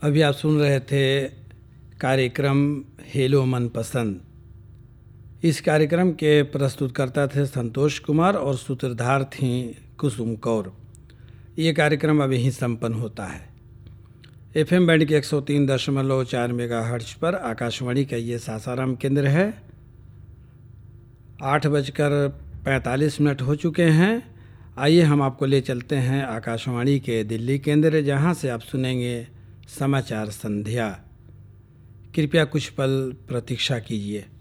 अभी आप सुन रहे थे कार्यक्रम हेलो मनपसंद। इस कार्यक्रम के प्रस्तुतकर्ता थे संतोष कुमार और सूत्रधार थीं कुसुम कौर। ये कार्यक्रम अभी ही संपन्न होता है। FM बैंड के 103.4 मेगाहर्ट्ज पर आकाशवाणी का ये सासाराम केंद्र है। 8:45 हो चुके हैं। आइए हम आपको ले चलते हैं आकाशवाणी के दिल्ली केंद्र, जहां से आप सुनेंगे समाचार संध्या। कृपया कुछ पल प्रतीक्षा कीजिए।